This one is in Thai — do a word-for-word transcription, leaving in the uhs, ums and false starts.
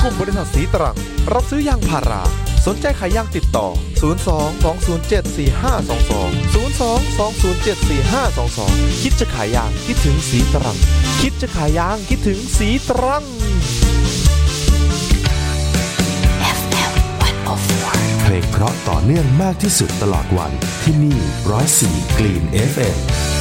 กลุ่มบริษัทสีตรังรับซื้อยางพาราสนใจขายยางติดต่อศูนย์ สอง สอง ศูนย์ เจ็ด สี่ ห้า สอง สอง ศูนย์ สอง สอง ศูนย์ เจ็ด สี่ ห้า สอง สองคิดจะขายยางคิดถึงสีตรังคิดจะขายยางคิดถึงสีตรังเอฟ เอ็ม หนึ่งศูนย์สี่เพลงเพราะต่อเนื่องมากที่สุดตลอดวันที่นี่หนึ่งศูนย์สี่ Green เอฟ เอ็ม